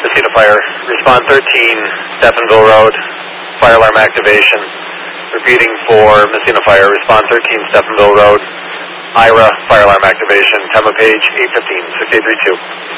Messina Fire, respond 13, Stephenville Road, fire alarm activation. Repeating for Messina Fire, respond 13, Stephenville Road, IRA, fire alarm activation. Time of page 8:15, 6832.